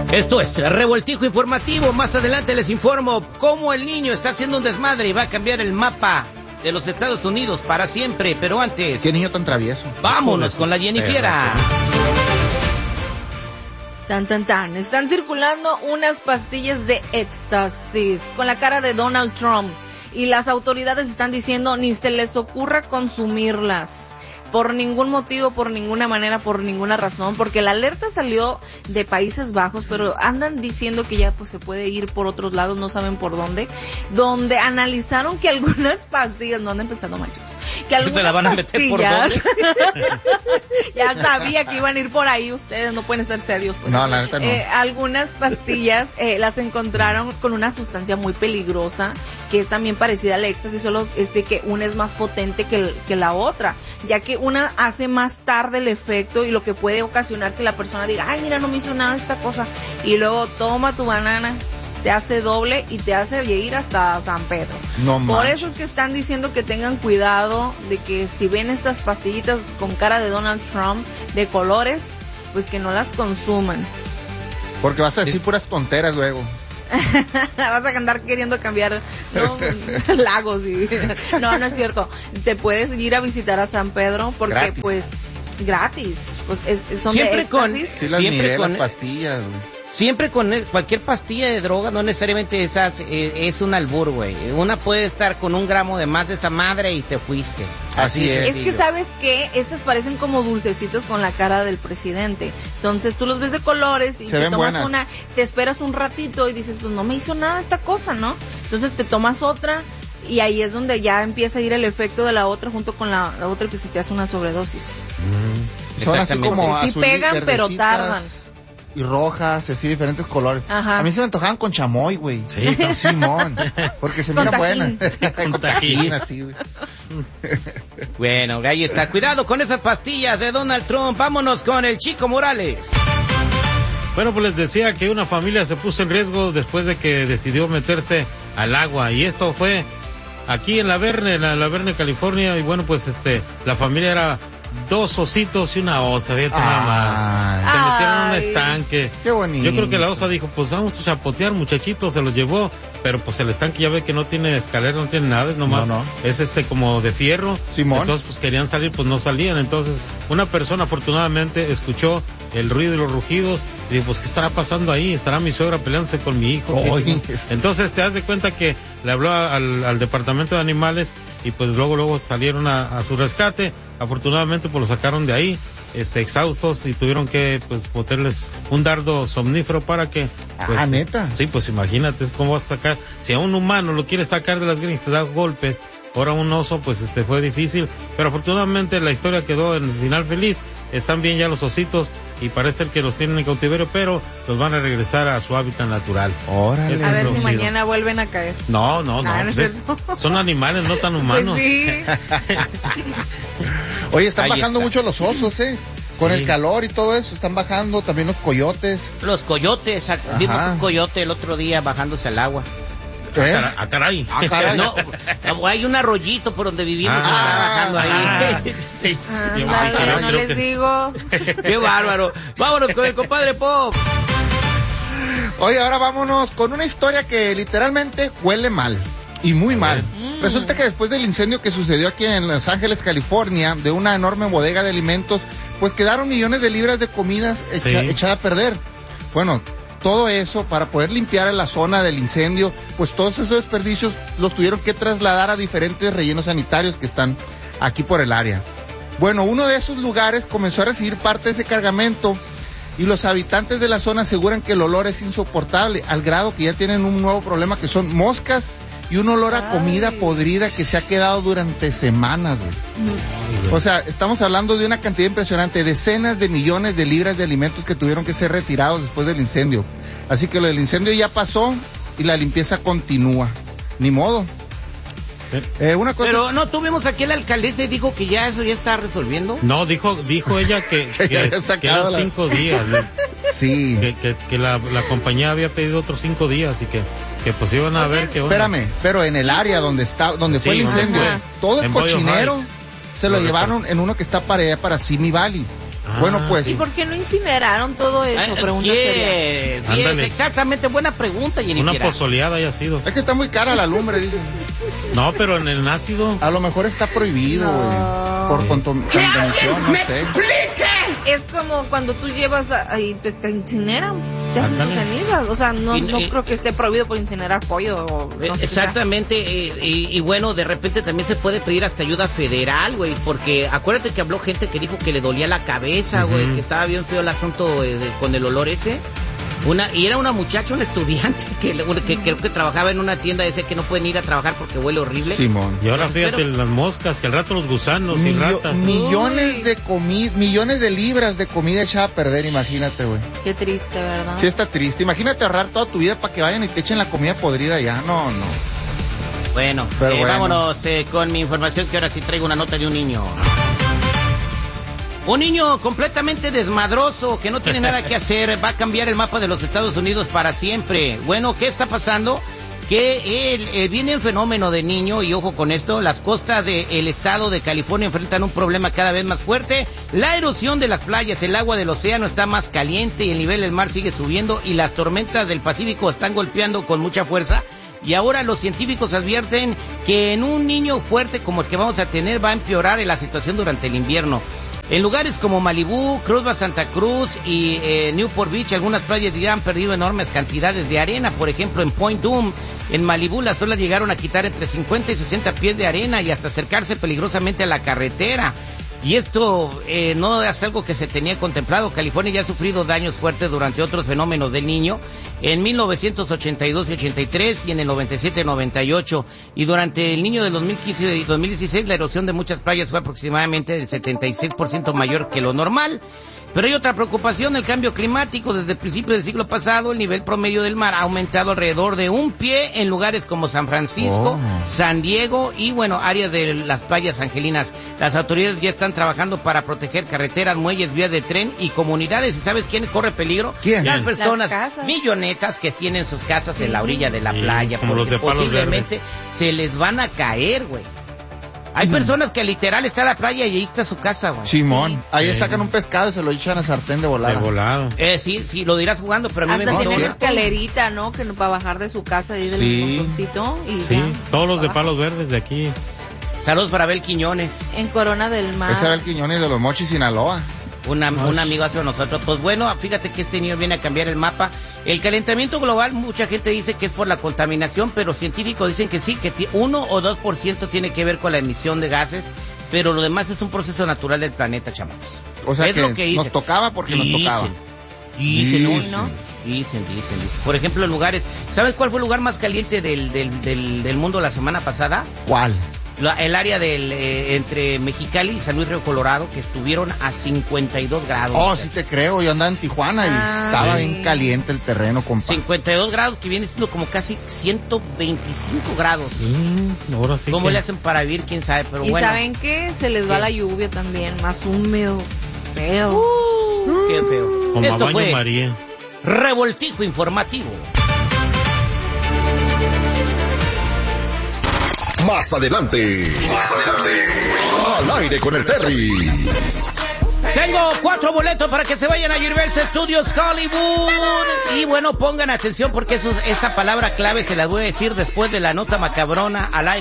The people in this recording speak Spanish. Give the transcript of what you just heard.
Esto es Revoltijo Informativo. Más adelante les informo cómo el niño está haciendo un desmadre y va a cambiar el mapa de los Estados Unidos para siempre. Pero antes... ¿Qué niño tan travieso? Vámonos con la Jennifiera. Tan. Están circulando unas pastillas de éxtasis con la cara de Donald Trump. Y las autoridades están diciendo ni se les ocurra consumirlas. Por ningún motivo, por ninguna manera, por ninguna razón, porque la alerta salió de Países Bajos, pero andan diciendo que ya pues se puede ir por otros lados, no saben por dónde, donde analizaron que algunas pastillas, no anden pensando mal, chicos, que algunas ¿se la van a meter por dónde? Ya sabía que iban a ir por ahí, ustedes no pueden ser serios. Pues. No, la neta no. Algunas pastillas las encontraron con una sustancia muy peligrosa, que es también parecida al éxtasis, solo es de que una es más potente que la otra, ya que una hace más tarde el efecto y lo que puede ocasionar que la persona diga, ay, mira, no me hizo nada esta cosa, y luego toma tu banana, te hace doble y te hace ir hasta San Pedro. No Por manches. eso es que están diciendo que tengan cuidado de que si ven estas pastillitas con cara de Donald Trump de colores, pues que no las consuman. Porque vas a decir puras tonteras luego. Vas a andar queriendo cambiar lagos y no es cierto. Te puedes ir a visitar a San Pedro porque gratis. Pues son Siempre de éxtasis. Sí las Siempre miré, con- las pastillas, güey. Siempre con cualquier pastilla de droga, no necesariamente esas, es un albur, güey. Una puede estar con 1 gramo de más de esa madre y te fuiste. Así es. Es que sabes que estas parecen como dulcecitos con la cara del presidente. Entonces tú los ves de colores y Se te ven tomas buenas. te esperas un ratito y dices, pues no me hizo nada esta cosa, ¿no? Entonces te tomas otra y ahí es donde ya empieza a ir el efecto de la otra junto con la otra que se te hace una sobredosis. Son así como Sí azul, pegan, pero verdecitas tardan. Y rojas, así diferentes colores. Ajá. A mí se me antojaban con chamoy, güey. Sí. Simón. Porque se Con mira tajín. buena. Con tajín, así, güey. Bueno, ahí está. Cuidado con esas pastillas de Donald Trump. Vámonos con el Chico Morales. Bueno, pues les decía que una familia se puso en riesgo después de que decidió meterse al agua, y esto fue aquí en La Verne, California, y bueno, pues la familia era 2 ositos y una osa, fíjate nada más. Se metieron en un estanque. Qué bonito. Yo creo que la osa dijo, pues vamos a chapotear, muchachitos, se los llevó, pero pues el estanque ya ve que no tiene escalera, no tiene nada, es nomás, No. es como de fierro. Simón. Entonces pues querían salir, pues no salían. Entonces una persona afortunadamente escuchó el ruido y los rugidos y dijo, pues ¿qué estará pasando ahí? ¿Estará mi suegra peleándose con mi hijo? Oye. Entonces te das de cuenta que le habló al departamento de animales y pues luego salieron a su rescate. Afortunadamente pues lo sacaron de ahí exhaustos y tuvieron que pues meterles un dardo somnífero para que pues, ¿neta? Sí, pues imagínate cómo vas a sacar, si a un humano lo quieres sacar de las greñas, te da golpes. Ahora un oso pues fue difícil, pero afortunadamente la historia quedó en final feliz. Están bien ya los ositos y parece ser que los tienen en cautiverio, pero los van a regresar a su hábitat natural. Órale. Eso A es ver lo si chido. mañana vuelven a caer. No, no pues es cierto. son animales, no tan humanos. Pues sí. Oye, están Ahí bajando está. mucho los osos, Con Sí. el calor y todo eso, están bajando también los coyotes. Los coyotes. Vimos un coyote el otro día bajándose al agua. Ah, caray. Ah, caray. No, hay un arroyito por donde vivimos y está bajando ahí. Ándale, no les digo. Qué bárbaro. Vámonos con el compadre Pop. Oye, ahora vámonos con una historia que literalmente huele mal. Y muy mal. Resulta que después del incendio que sucedió aquí en Los Ángeles, California, de una enorme bodega de alimentos, pues quedaron millones de libras de comidas echada a perder. Bueno, todo eso para poder limpiar la zona del incendio, pues todos esos desperdicios los tuvieron que trasladar a diferentes rellenos sanitarios que están aquí por el área. Bueno, uno de esos lugares comenzó a recibir parte de ese cargamento y los habitantes de la zona aseguran que el olor es insoportable, al grado que ya tienen un nuevo problema que son moscas y un olor a comida podrida que se ha quedado durante semanas, güey. O sea, estamos hablando de una cantidad impresionante, decenas de millones de libras de alimentos que tuvieron que ser retirados después del incendio. Así que lo del incendio ya pasó y la limpieza continúa. Ni modo. Una cosa... Pero no, tuvimos aquí a la alcaldesa y dijo que ya eso ya está resolviendo. No, dijo ella que eran 5 días. Sí. Que la compañía había pedido otros 5 días y que pues iban a ver qué onda. Espérame, pero en el área donde fue el incendio, todo el En Boyle cochinero Heights. se lo llevaron en uno que está para Simi Valley. Bueno, pues. ¿Y por qué no incineraron todo eso? Pregunta seria. Yes, exactamente, buena pregunta, Jennifer. Una pozoleada haya sido. Es que está muy cara la lumbre, dicen. No, pero en el ácido. A lo mejor está prohibido, güey. Por contaminación, no sé. Es como cuando tú llevas y pues te incineran, te hacen tus cenizas. O sea, no creo que esté prohibido por incinerar pollo. O no sé exactamente, y bueno, de repente también se puede pedir hasta ayuda federal, güey, porque acuérdate que habló gente que dijo que le dolía la cabeza, güey, que estaba bien feo el asunto con el olor ese. Y era una muchacha, una estudiante que creo que trabajaba en una tienda, decía que no pueden ir a trabajar porque huele horrible. Simón. Y ahora fíjate, las moscas, que al rato los gusanos y ratas. Millones de libras de comida echada a perder, imagínate, güey. Qué triste, ¿verdad? Sí, está triste. Imagínate ahorrar toda tu vida para que vayan y te echen la comida podrida ya. No. Bueno, vámonos con mi información, que ahora sí traigo una nota de un niño. Un niño completamente desmadroso que no tiene nada que hacer, va a cambiar el mapa de los Estados Unidos para siempre. Bueno, ¿qué está pasando? Que viene un fenómeno de niño, y ojo con esto, las costas del estado de California enfrentan un problema cada vez más fuerte. La erosión de las playas, el agua del océano está más caliente y el nivel del mar sigue subiendo, y las tormentas del Pacífico están golpeando con mucha fuerza. Y ahora los científicos advierten que en un niño fuerte como el que vamos a tener va a empeorar la situación durante el invierno. En lugares como Malibú, Cruz Santa Cruz y Newport Beach, algunas playas ya han perdido enormes cantidades de arena. Por ejemplo, en Point Dume, en Malibú, las olas llegaron a quitar entre 50 y 60 pies de arena y hasta acercarse peligrosamente a la carretera. Y esto no es algo que se tenía contemplado. California ya ha sufrido daños fuertes durante otros fenómenos del Niño, en 1982 y 83 y en el 97 y 98. Y durante el Niño de 2015 y 2016 la erosión de muchas playas fue aproximadamente del 76% mayor que lo normal. Pero hay otra preocupación, el cambio climático. Desde el principio del siglo pasado, el nivel promedio del mar ha aumentado alrededor de 1 pie en lugares como San Francisco, San Diego y, bueno, áreas de las playas angelinas. Las autoridades ya están trabajando para proteger carreteras, muelles, vías de tren y comunidades. ¿Y sabes quién corre peligro? ¿Quién? Las personas millonetas que tienen sus casas en la orilla de la playa, como porque los de Palos posiblemente Verdes se les van a caer, güey. Hay personas que literal está a la playa y ahí está su casa, güey. Simón, Sí. Ahí sacan un pescado y se lo echan a sartén de volada. De volado. Sí, lo dirás jugando, pero a mí Hasta me tiene gusta. escalerita, ¿no? Que para bajar de su casa y del montoncito y Sí, ya. todos los de Palos Verdes de aquí. Saludos para Abel Quiñones, En Corona del Mar. Ese era el Quiñones de los Mochis, Sinaloa. un amigo hace nosotros. Pues bueno, fíjate que este niño viene a cambiar el mapa. El calentamiento global, mucha gente dice que es por la contaminación, pero científicos dicen que sí, que 1 o 2% tiene que ver con la emisión de gases, pero lo demás es un proceso natural del planeta, chamacos. O sea Es que lo que nos dicen. tocaba porque nos tocaba. Dicen. Por ejemplo, en lugares, ¿sabes cuál fue el lugar más caliente del mundo la semana pasada? ¿Cuál? El área entre Mexicali y San Luis Río Colorado, que estuvieron a 52 grados. Oh, sí te creo, yo andaba en Tijuana y estaba bien caliente el terreno, compa. 52 grados, que viene siendo como casi 125 grados. Ahora sí. ¿Cómo que... le hacen para vivir? Quién sabe, pero Y bueno. ¿saben qué? Se les va ¿Qué? la lluvia también, más húmedo, feo. Qué feo. Como a Esto baño fue María. Revoltijo Informativo. Más adelante. Al aire con el Terry. Tengo 4 boletos para que se vayan a Universal Studios Hollywood. Y bueno, pongan atención porque esta palabra clave se la voy a decir después de la nota macabrona al aire.